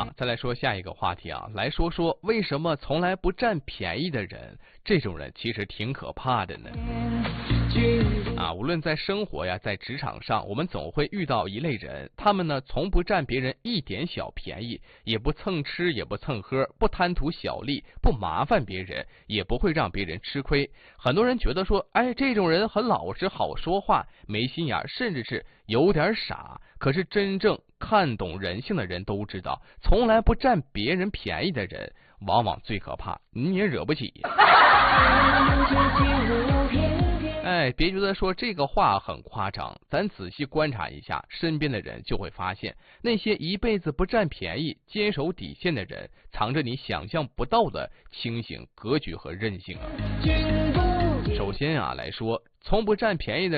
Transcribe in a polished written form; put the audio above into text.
好，再来说下一个话题啊，来说说为什么从来不占便宜的人，这种人其实挺可怕的呢？无论在生活呀，在职场上，我们总会遇到一类人，他们呢从不占别人一点小便宜，也不蹭吃，也不蹭喝，不贪图小利，不麻烦别人，也不会让别人吃亏。很多人觉得说，这种人很老实，好说话，没心眼，甚至是有点傻。可是真正看懂人性的人都知道，从来不占别人便宜的人，往往最可怕，你也惹不起。别觉得说这个话很夸张，咱仔细观察一下身边的人，就会发现那些一辈子不占便宜、坚守底线的人，藏着你想象不到的清醒、格局和韧性啊。首先来说，从不占便宜的